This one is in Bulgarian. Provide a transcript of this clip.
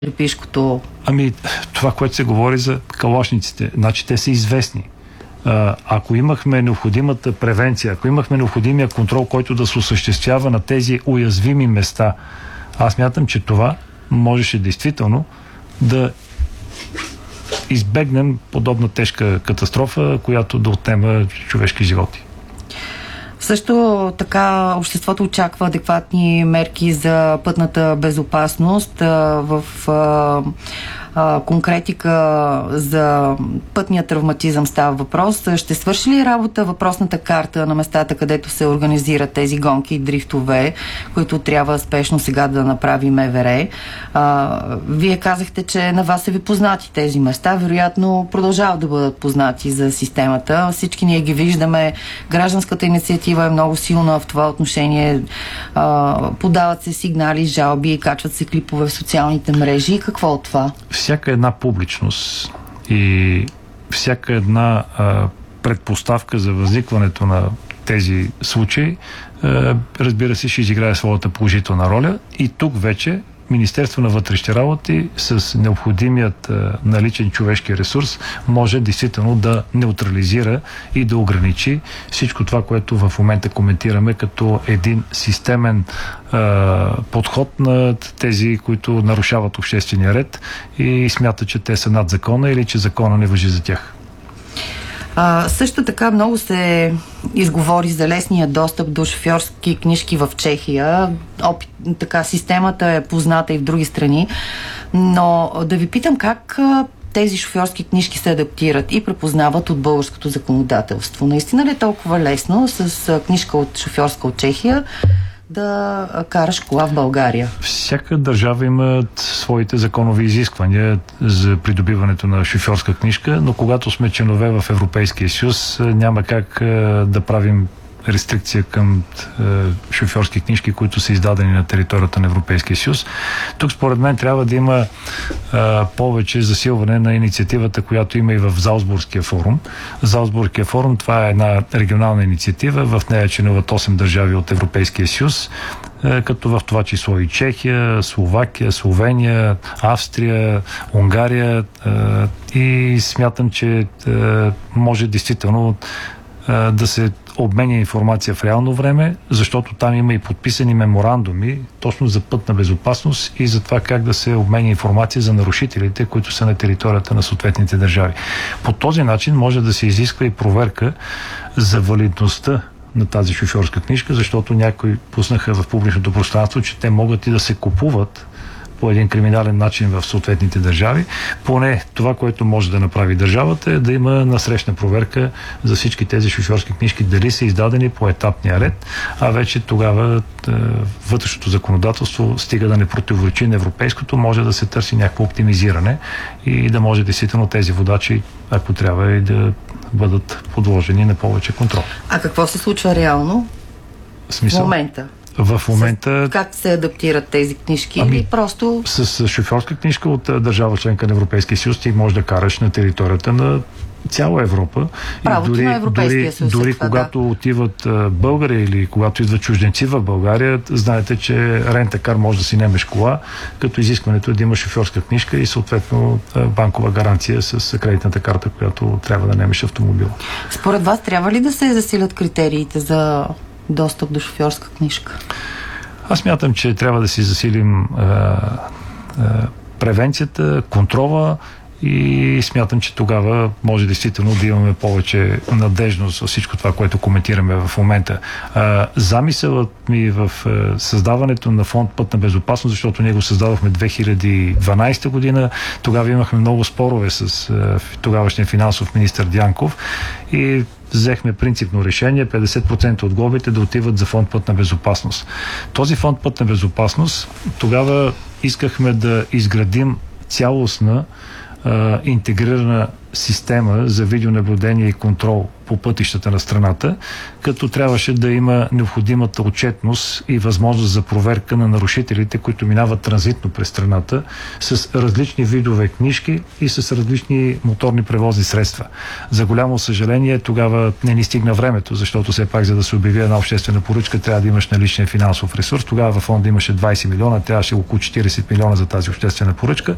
пишкото? Това, което се говори за калашниците, значи те са известни. Ако имахме необходимата превенция, ако имахме необходимия контрол, който да се осъществява на тези уязвими места, аз мятам, че това можеше действително да избегнем подобна тежка катастрофа, която да отнема човешки животи. Също така обществото очаква адекватни мерки за пътната безопасност. В конкретика за пътния травматизъм става въпрос. Ще свърши ли работа въпросната карта на местата, където се организират тези гонки и дрифтове, които трябва спешно сега да направи МВР? Вие казахте, че на вас са ви познати тези места. Вероятно продължават да бъдат познати за системата. Всички ние ги виждаме. Гражданската инициатива е много силна в това отношение. Подават се сигнали, жалби, качват се клипове в социалните мрежи. Какво от това? Всяка една публичност и всяка една предпоставка за възникването на тези случаи, разбира се, ще изиграе своята положителна роля. И тук вече Министерство на вътрешните работи с необходимият наличен човешки ресурс може действително да неутрализира и да ограничи всичко това, което в момента коментираме като един системен подход на тези, които нарушават обществения ред и смятат, че те са над закона или че закона не важи за тях. Също така много се изговори за лесния достъп до шофьорски книжки в Чехия. Системата е позната и в други страни. Но да ви питам как тези шофьорски книжки се адаптират и препознават от българското законодателство. Наистина ли е толкова лесно с книжка от шофьорска от Чехия да караш кола в България? Всяка държава има своите законови изисквания за придобиването на шофьорска книжка, но когато сме членове в Европейския съюз, няма как да правим рестрикция към шофьорски книжки, които са издадени на територията на Европейския съюз. Тук според мен трябва да има повече засилване на инициативата, която има и в Залцбургския форум. Залцбургския форум, това е една регионална инициатива, в нея членуват 8 държави от Европейския съюз, като в това число и Чехия, Словакия, Словения, Австрия, Унгария, и смятам, че може действително да се обменя информация в реално време, защото там има и подписани меморандуми точно за пътна безопасност и за това как да се обменя информация за нарушителите, които са на територията на съответните държави. По този начин може да се изисква и проверка за валидността на тази шофьорска книжка, защото някои пуснаха в публичното пространство, че те могат и да се купуват по един криминален начин в съответните държави. Поне това, което може да направи държавата, е да има насрещна проверка за всички тези шофьорски книжки, дали са издадени по етапния ред, а вече тогава вътрешното законодателство стига да не противоречи на европейското, може да се търси някакво оптимизиране и да може действително тези водачи, ако трябва, и да бъдат подложени на повече контрол. А какво се случва реално в момента? В момента... Как се адаптират тези книжки? Или просто... С шофьорска книжка от държава членка на Европейския съюз ти можеш да караш на територията на цяла Европа. Правото на Европейския съюз. Дори когато отиват българи или когато идват чужденци в България, знаете, че рент-а-кар може да си немеш кола, като изискването е да има шофьорска книжка и съответно банкова гаранция с кредитната карта, която трябва да немеш автомобила. Според вас трябва ли да се засилят критериите за достъп до шофьорска книжка? Аз мятам, че трябва да си засилим превенцията, контрола и смятам, че тогава може действително да имаме повече надежност за всичко това, което коментираме в момента. Замисълът ми в създаването на фонд Пътна безопасност, защото ние го създадохме 2012 година, тогава имахме много спорове с тогавашния финансов министър Дянков и взехме принципно решение 50% от глобите да отиват за фонд Пътна безопасност. Този фонд Пътна безопасност тогава искахме да изградим цялостна интегрирана система за видеонаблюдение и контрол по пътищата на страната, като трябваше да има необходимата отчетност и възможност за проверка на нарушителите, които минават транзитно през страната с различни видове книжки и с различни моторни превозни средства. За голямо съжаление, тогава не ни стигна времето, защото все пак, за да се обяви една обществена поръчка, трябва да имаш наличен финансов ресурс. Тогава във фонда имаше 20 милиона, трябваше около 40 милиона за тази обществена поръчка.